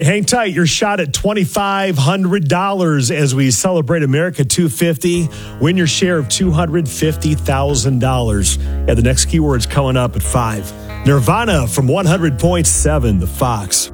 Hang tight. You're shot at $2,500 as we celebrate America 250. Win your share of $250,000. Yeah, the next keyword's coming up at 5. Nirvana from 100.7 The Fox.